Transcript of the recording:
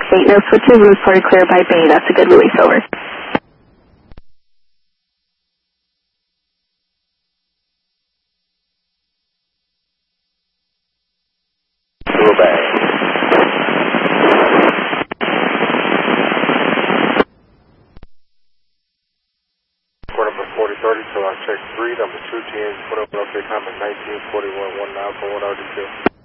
8, no switches, reported clear by Bay. That's a good release, over. Go back. Report number 4030, so I check 3, number 210, put up update comment 1941, 1 now for 1 RD2.